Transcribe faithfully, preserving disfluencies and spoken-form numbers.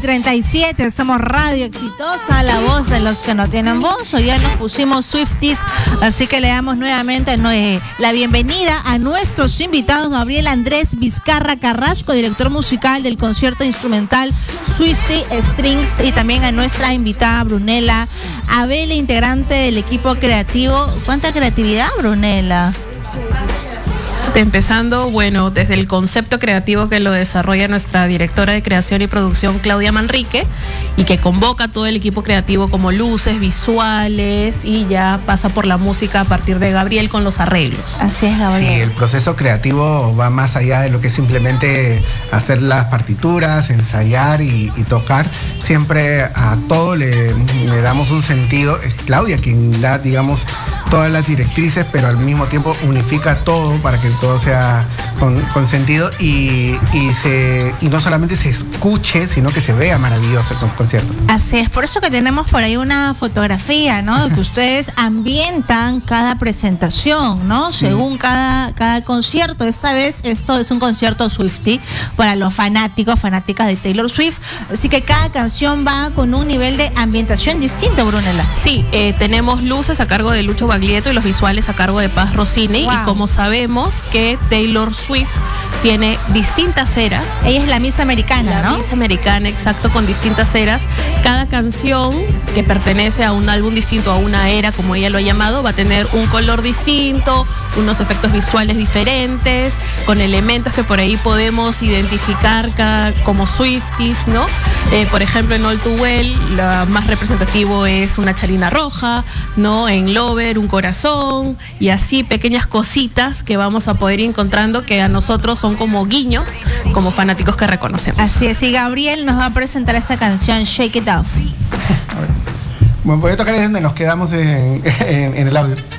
treinta y siete, somos Radio Exitosa, la voz de los que no tienen voz. Hoy ya nos pusimos Swifties, así que le damos nuevamente la bienvenida a nuestros invitados, Gabriel Andrés Vizcarra Carrasco, director musical del concierto instrumental Swiftie Strings, y también a nuestra invitada Brunella Abele, integrante del equipo creativo. ¿Cuánta creatividad, Brunella? Empezando, bueno, desde el concepto creativo que lo desarrolla nuestra directora de creación y producción, Claudia Manrique, y que convoca a todo el equipo creativo como luces, visuales, y ya pasa por la música a partir de Gabriel con los arreglos. Así es, Gabriel. Sí, el proceso creativo va más allá de lo que es simplemente hacer las partituras, ensayar y, y tocar. Siempre a todo le, le damos un sentido. Es Claudia quien da, digamos, todas las directrices, pero al mismo tiempo unifica todo para que todo sea con, con sentido y, y, se, y no solamente se escuche, sino que se vea maravilloso con los conciertos. Así es, por eso que tenemos por ahí una fotografía, ¿no? Que ustedes ambientan cada presentación, ¿no? Sí. Según cada, cada concierto. Esta vez esto es un concierto Swiftie para los fanáticos, fanáticas de Taylor Swift. Así que cada canción va con un nivel de ambientación distinto, Brunella. Sí, eh, tenemos luces a cargo de Lucho Baglietto y los visuales a cargo de Paz Rossini. Wow. Y como sabemos que Taylor Swift tiene distintas eras. Ella es la Miss Americana, la ¿no? Miss Americana, exacto, con distintas eras. Cada canción que pertenece a un álbum distinto, a una era, como ella lo ha llamado, va a tener un color distinto, unos efectos visuales diferentes, con elementos que por ahí podemos identificar cada, como Swifties, ¿no? Eh, por ejemplo, en All Too Well, lo más representativo es una charina roja, ¿no? En Lover, un corazón, y así pequeñas cositas que vamos a poder ir encontrando que a nosotros son como guiños, como fanáticos que reconocemos. Así es, y Gabriel nos va a presentar esta canción, Shake It Off. Bueno, voy a tocar desde donde nos quedamos en, en, en el audio.